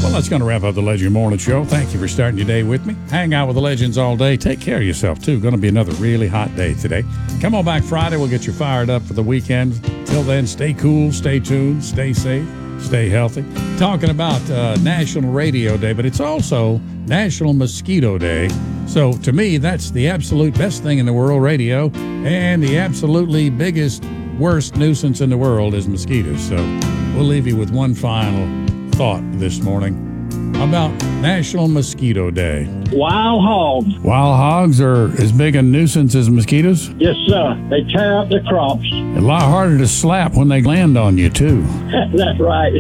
Well, that's going to wrap up the Legend Morning Show. Thank you for starting your day with me. Hang out with the legends all day. Take care of yourself, too. Going to be another really hot day today. Come on back Friday. We'll get you fired up for the weekend. Till then, stay cool, stay tuned, stay safe, stay healthy. Talking about National Radio Day, but it's also National Mosquito Day. So to me, that's the absolute best thing in the world, radio. And the absolutely biggest, worst nuisance in the world is mosquitoes. So we'll leave you with one final thought this morning about National Mosquito Day. Wild hogs. Wild hogs are as big a nuisance as mosquitoes? Yes, sir. They tear up the crops. A lot harder to slap when they land on you, too. That's right.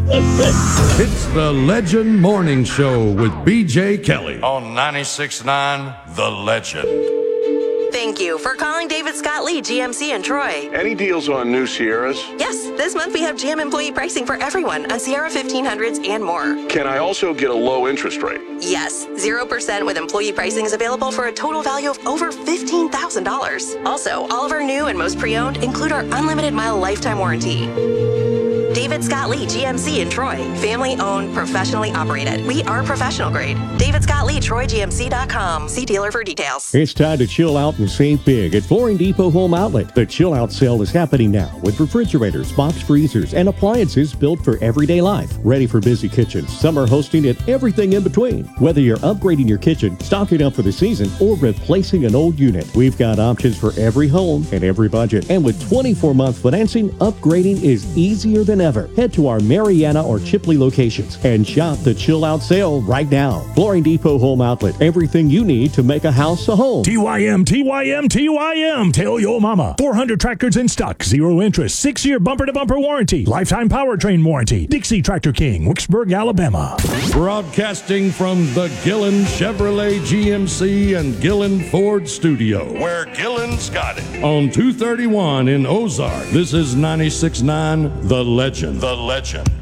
It's the Legend Morning Show with B.J. Kelly On 96.9 The Legend. Thank you for calling David Scott Lee, GMC in Troy. Any deals on new Sierras? Yes, this month we have GM employee pricing for everyone on Sierra 1500s and more. Can I also get a low interest rate? Yes, 0% with employee pricing is available for a total value of over $15,000. Also, all of our new and most pre-owned include our unlimited mile lifetime warranty. David Scott Lee, GMC in Troy. Family owned, professionally operated. We are professional grade. David Scott Lee, TroyGMC.com. See dealer for details. It's time to chill out and save big at Flooring Depot Home Outlet. The Chill Out Sale is happening now with refrigerators, box freezers, and appliances built for everyday life. Ready for busy kitchens, summer hosting, and everything in between. Whether you're upgrading your kitchen, stocking up for the season, or replacing an old unit, we've got options for every home and every budget. And with 24-month financing, upgrading is easier than ever. Head to our Mariana or Chipley locations and shop the Chill Out Sale right now. Flooring Depot Home Outlet. Everything you need to make a house a home. TYM, TYM, TYM. Tell your mama. 400 tractors in stock. 0 interest. 6-year bumper-to-bumper warranty. Lifetime powertrain warranty. Dixie Tractor King, Wicksburg, Alabama. broadcasting from the Gillen Chevrolet GMC and Gillen Ford studio Where Gillen's got it. on 231 in Ozark. This is 96.9 The Legend. The Legend.